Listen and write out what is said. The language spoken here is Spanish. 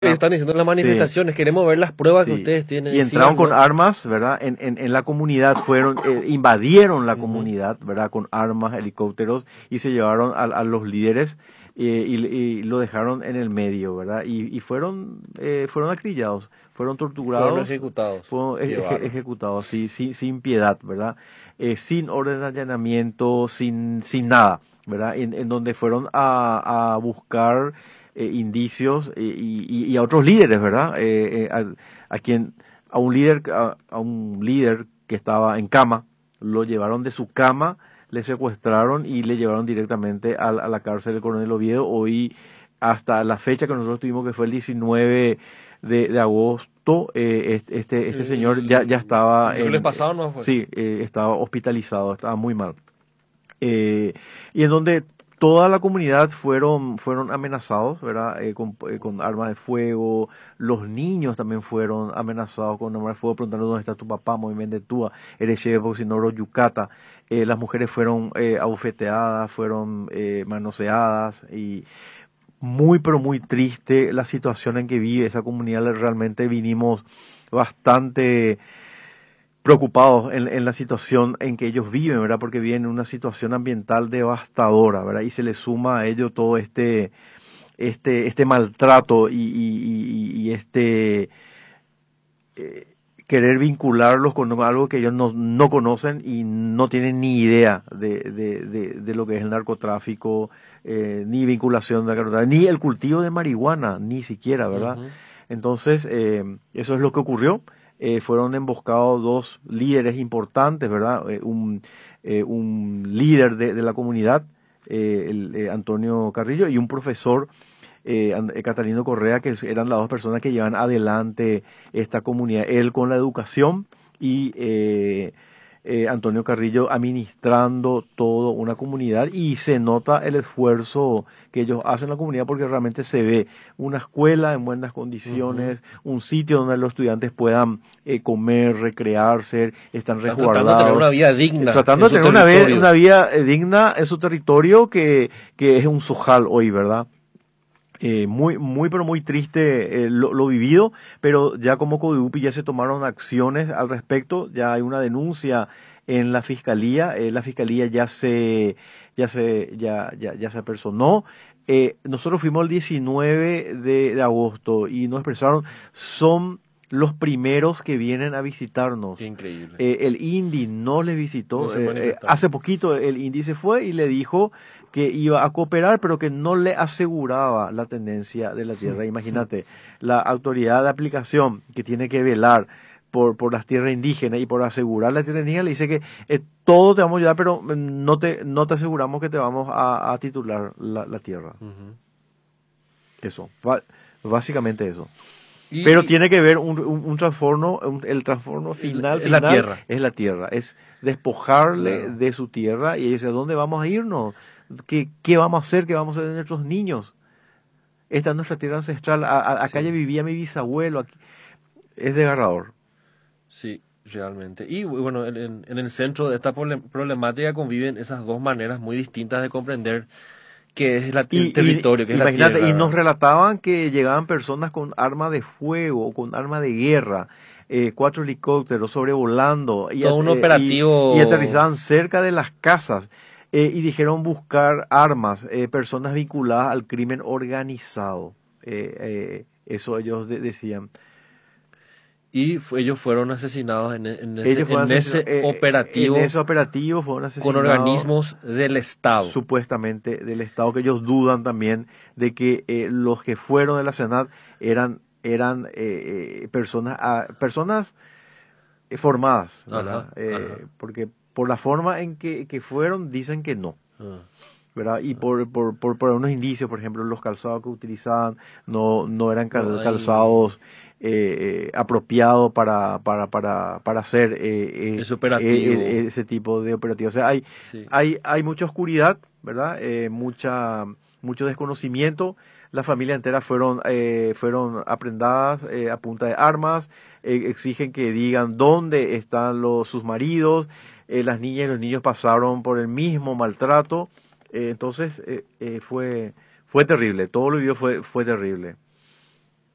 Ellos están diciendo en las Sí, manifestaciones, queremos ver las pruebas que sí. ustedes tienen. Y entraron Sigan, con ¿no? armas, ¿verdad? En la comunidad, fueron, invadieron la Ujú. comunidad, ¿verdad? Con armas, helicópteros, y se llevaron a los líderes y lo dejaron en el medio, ¿verdad? Y fueron acrillados, fueron Fueron torturados, ejecutados. fueron Qué bárbaro. ejecutados, sí, sin piedad, ¿verdad? Sin orden de allanamiento, sin nada, ¿verdad? En donde fueron a buscar indicios y a otros líderes, ¿verdad? A quien a un líder que estaba en cama, lo llevaron de su cama, le secuestraron y le llevaron directamente a la cárcel del Coronel Oviedo. Hoy, hasta la fecha que nosotros tuvimos, que fue el 19 de agosto, este señor ya El estaba miércoles pasado no fue. sí, estaba hospitalizado, estaba muy mal. Y en donde toda la comunidad fueron amenazados, ¿verdad? Con armas de fuego, los niños también fueron amenazados con armas de fuego, preguntando dónde está tu papá, movimiento de Túa, Ereche, Sinoro, Yucata. Las mujeres fueron abofeteadas, fueron manoseadas y muy, pero muy triste la situación en que vive esa comunidad. Realmente vinimos bastante preocupados en la situación en que ellos viven, ¿verdad? Porque viven en una situación ambiental devastadora, ¿verdad? Y se le suma a ello todo este maltrato y eh, querer vincularlos con algo que ellos no conocen y no tienen ni idea de lo que es el narcotráfico, ni vinculación de narcotráfico, ni el cultivo de marihuana, ni siquiera, ¿verdad? Ujú. Entonces, eso es lo que ocurrió. Fueron emboscados dos líderes importantes, ¿verdad? Un líder de la comunidad, Antonio Carrillo, y un profesor, Catalino Correa, que eran las dos personas que llevan adelante esta comunidad. Él con la educación y Antonio Carrillo administrando toda una comunidad, y se nota el esfuerzo que ellos hacen en la comunidad porque realmente se ve una escuela en buenas Ujú. condiciones, un sitio donde los estudiantes puedan comer, recrearse, están Están tratando de tener una resguardados, vida digna tratando en de su tener territorio. una vida digna en su territorio que es un sojal hoy, ¿verdad? Pero muy triste lo vivido, pero ya como Codebupi ya se tomaron acciones al respecto, ya hay una denuncia en la fiscalía ya se apersonó. Nosotros fuimos el 19 de agosto y nos expresaron, son los primeros que vienen a Qué visitarnos. increíble. El INDI no les No visitó. se manifestaron. Hace poquito el INDI se fue y le dijo que iba a cooperar, pero que no le aseguraba la tenencia de la tierra. Imagínate, la autoridad de aplicación que tiene que velar por las tierras indígenas y por asegurar la tierra indígena, le dice que todo te vamos a ayudar, pero no te aseguramos que te vamos a titular la tierra. Ujú. Eso, básicamente eso. Pero Y tiene que ver un trastorno, el trastorno es la final tierra, es la tierra, es despojarle claro. de su tierra y dice, ¿a dónde vamos a irnos? ¿Qué vamos a hacer? ¿Qué vamos a hacer de nuestros niños? Esta es nuestra tierra ancestral, acá Sí, ya vivía mi bisabuelo, es desgarrador. sí, realmente. Y bueno, en el centro de esta problemática conviven esas dos maneras muy distintas de comprender qué es el territorio, qué es la Imagínate, tierra, y nos ¿verdad? relataban que llegaban personas con armas de fuego o con armas de guerra, 4 helicópteros sobrevolando Todo un y operativo. aterrizaban cerca de las casas, y dijeron buscar armas, personas vinculadas al crimen organizado. Eso ellos decían. Y ellos fueron asesinados Ellos fueron en asesinados, ese en operativo ese operativo fueron con asesinados organismos del Estado. supuestamente del Estado, que ellos dudan también de que los que fueron de la Senat eran personas formadas, Ajá, ¿verdad? ajá. Porque por la forma en que fueron, dicen que no, Ah, ¿verdad? Y ah. por unos indicios, por ejemplo, los calzados que utilizaban no eran No hay calzados apropiados para hacer ese operativo. ese tipo de operativos. O sea, Sí. hay mucha oscuridad, ¿verdad? Mucho desconocimiento. La familia entera fueron aprendadas a punta de armas. Exigen que digan dónde están sus maridos. Las niñas y los niños pasaron por el mismo maltrato. Entonces fue terrible, todo lo vivió fue terrible.